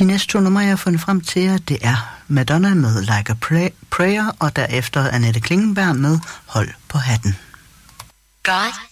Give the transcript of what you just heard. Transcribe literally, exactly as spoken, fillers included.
De næste to numre, jeg har fundet frem til jer, det er Madonna med Like a Prayer, og derefter Annette Klingenberg med Hold på hatten. God